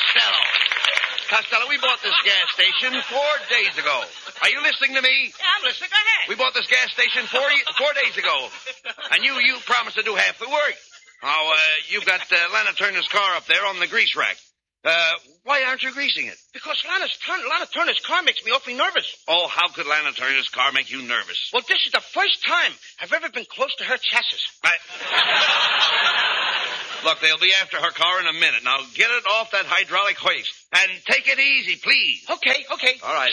Costello, we bought this gas station 4 days ago. Are you listening to me? Yeah, I'm listening. Go ahead. We bought this gas station 4 days ago. And you promised to do half the work. Oh, you've got Lana Turner's car up there on the grease rack. Why aren't you greasing it? Because Lana Turner's car makes me awfully nervous. Oh, how could Lana Turner's car make you nervous? Well, this is the first time I've ever been close to her chassis. Look, they'll be after her car in a minute. Now, get it off that hydraulic hoist. And take it easy, please. Okay. All right.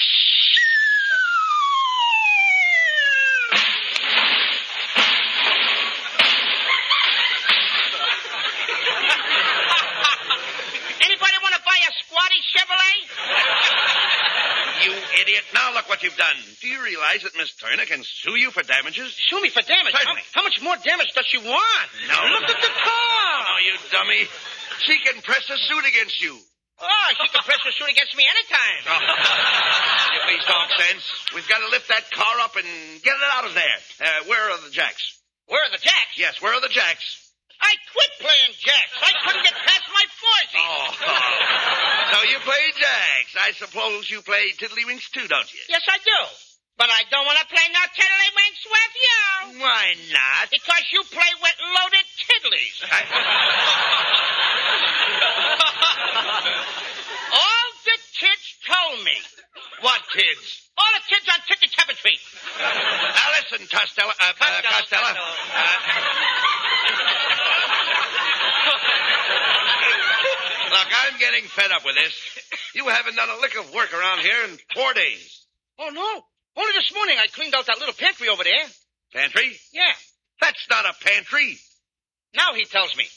Anybody want to buy a squatty Chevrolet? You idiot. Now look what you've done. Do you realize that Miss Turner can sue you for damages? Sue me for damage? Certainly. How much more damage does she want? No. Look at the car. Oh, you dummy. She can press a suit against you. Oh, she can press her suit against me anytime. Oh. You please talk sense. We've got to lift that car up and get it out of there. Where are the jacks? Where are the jacks? Yes, where are the jacks? I quit playing jacks. I couldn't get past my foursies. Oh. So you play jacks. I suppose you play tiddlywinks too, don't you? Yes, I do. But I don't want to play no tiddlywinks with you. Why not? Because you play with loaded tiddlies. All the kids told me. What kids? All the kids on Ticket Street. Now listen, Costello. Costello. Look, I'm getting fed up with this. You haven't done a lick of work around here in 4 days. Oh, no. Only this morning I cleaned out that little pantry over there. Pantry? Yeah. That's not a pantry. Now he tells me.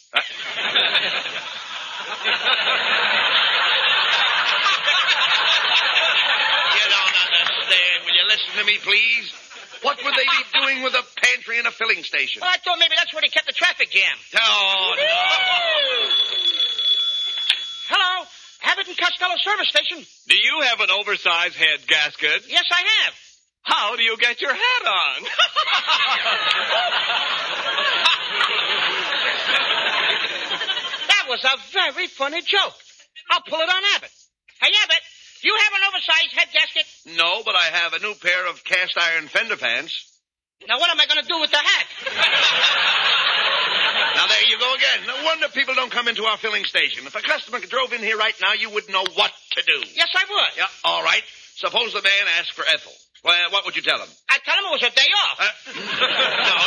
You don't understand. Will you listen to me, please? What would they be doing with a pantry and a filling station? Well, I thought maybe that's where they kept the traffic jam. Oh, no. Hello. Abbott and Costello service station. Do you have an oversized head gasket? Yes, I have. How do you get your hat on? That was a very funny joke. I'll pull it on Abbott. Hey, Abbott, do you have an oversized head gasket? No, but I have a new pair of cast iron fender pants. Now, what am I going to do with the hat? Now, there you go again. No wonder people don't come into our filling station. If a customer drove in here right now, you wouldn't know what to do. Yes, I would. Yeah, all right. Suppose the man asked for Ethel. Well, what would you tell him? I'd tell him it was a day off. No,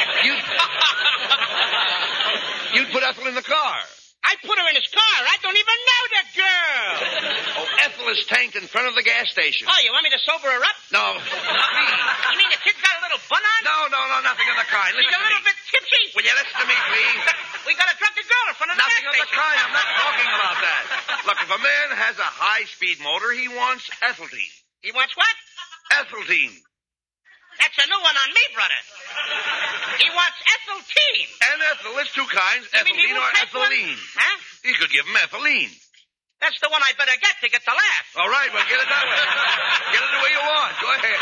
you'd put Ethel in the car. I put her in his car. I don't even know the girl. Oh, Ethel is tanked in front of the gas station. Oh, you want me to sober her up? No, please. You mean the kid's got a little bun on? No, nothing of the kind. She's Listen a to me. little bit tipsy. Will you listen to me, please? We got a drunken girl in front of the Nothing gas of the station. kind. I'm not talking about that. Look, if a man has a high-speed motor, he wants ethylene. He wants what? Ethylene. That's a new one on me, brother. He wants ethylene. And ethyl, there's two kinds, You mean he ethylene or won't take one? ethylene. Huh? You could give him ethylene. That's the one I better get to laugh. All right, well, get it that way. Get it the way you want. Go ahead.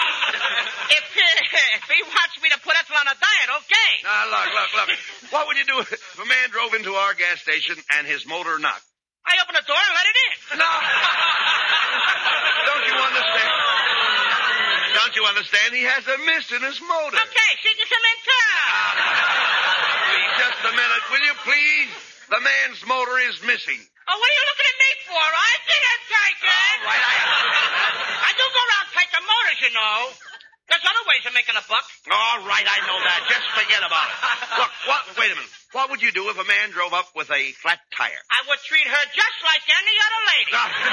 If he wants me to put ethyl on a diet, okay. Now, look. What would you do if a man drove into our gas station and his motor knocked? I open the door and let it in. No. Don't you understand? Don't you understand? He has a mist in his motor. Okay, she can come in town. Please, just a minute, will you please? The man's motor is missing. Oh, what are you looking at me for? I didn't take it. All right, I do go around taking motors, you know. There's other ways of making a buck. All right, I know that. Just forget about it. Look, wait a minute. What would you do if a man drove up with a flat tire? I would treat her just like any other lady.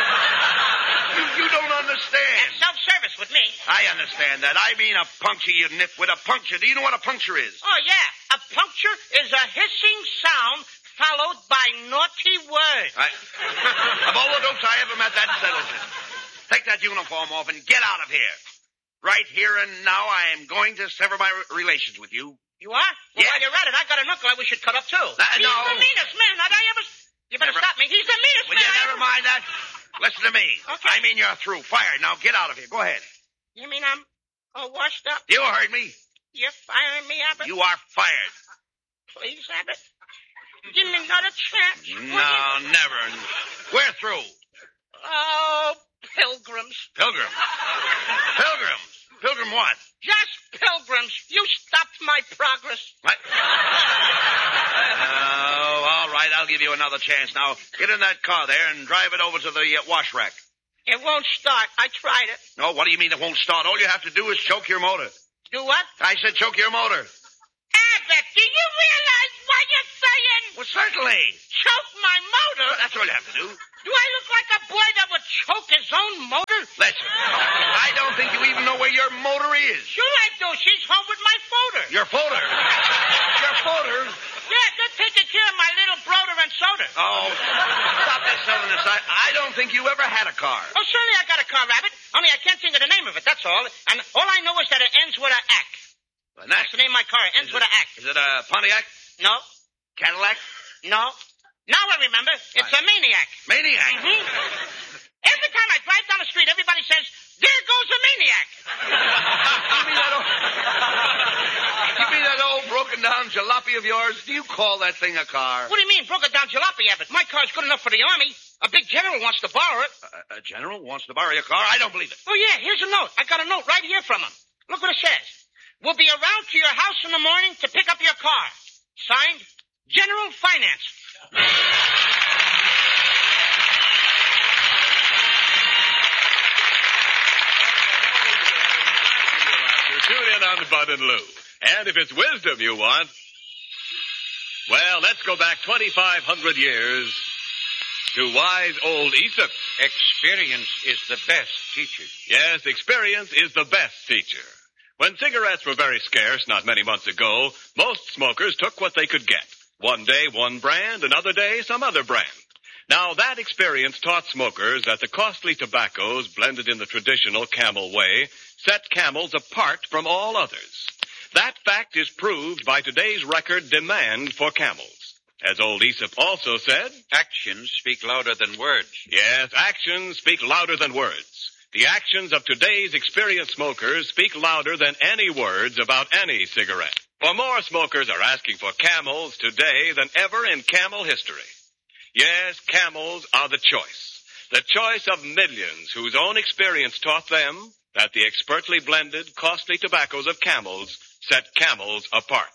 You don't understand. That's self-service with me. I understand that. I mean a puncture, you nitwit. A puncture. Do you know what a puncture is? Oh, yeah. A puncture is a hissing sound followed by naughty words. Of all the dopes I ever met, that settles it. Take that uniform off and get out of here. Right here and now, I am going to sever my relations with you. You are? Well, Yes. while you're at it, I got an uncle we should cut up, too. No. He's the meanest man that I ever... You better stop me. He's the meanest Will man you I never ever... mind that? Listen to me. Okay. I mean, you're through. Fired. Now get out of here. Go ahead. You mean I'm all washed up? You heard me. You're firing me, Abbott? You are fired. Please, Abbott. Give me another chance. No, never. We're through. Oh, pilgrims. Pilgrim. Pilgrim what? Just pilgrims. You stopped my progress. What? Oh, all right. I'll give you another chance. Now, get in that car there and drive it over to the wash rack. It won't start. I tried it. No, what do you mean it won't start? All you have to do is choke your motor. Do what? I said choke your motor. Abbott, do you realize what you're saying? Well, certainly. Choke my motor? Well, that's all you have to do. Do I look like a boy that would choke his own motor? Listen, I don't think you even know where your motor is. Sure I do. She's home with my folder. Your folder? Your folder? Yeah, they're taking care of my little brother and soda. Oh, stop this silliness. I don't think you ever had a car. Oh, certainly I got a car, Rabbit. Only I can't think of the name of it, that's all. And all I know is that it ends with a ack. That's the name of my car. It ends with a ack. Is it a Pontiac? No. Cadillac? No. Now I remember. It's a Maniac. Maniac? Mm-hmm. Every time I drive down the street, everybody says, there goes a Maniac. You mean that old broken-down jalopy of yours? Do you call that thing a car? What do you mean, broken down jalopy, Abbott? My car's good enough for the Army. A big general wants to borrow it. A general wants to borrow your car? I don't believe it. Oh, yeah, here's a note. I got a note right here from him. Look what it says. We'll be around to your house in the morning to pick up your car. Signed, General Finance. Tune in on Bud and Lou. And if it's wisdom you want, well, let's go back 2,500 years to wise old Aesop. Experience is the best teacher. Yes, experience is the best teacher. When cigarettes were very scarce not many months ago, most smokers took what they could get. One day, one brand, another day, some other brand. Now, that experience taught smokers that the costly tobaccos blended in the traditional Camel way set Camels apart from all others. That fact is proved by today's record demand for Camels. As old Aesop also said, Actions speak louder than words. yes, actions speak louder than words. The actions of today's experienced smokers speak louder than any words about any cigarette. For more smokers are asking for Camels today than ever in Camel history. Yes, Camels are the choice. The choice of millions whose own experience taught them that the expertly blended, costly tobaccos of Camels set Camels apart.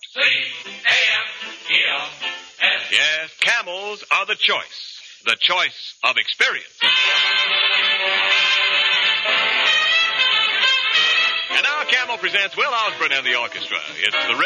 C-A-M-E-L-S. Yes, Camels are the choice of experience. And now Camel presents Will Osborne and the orchestra. It's the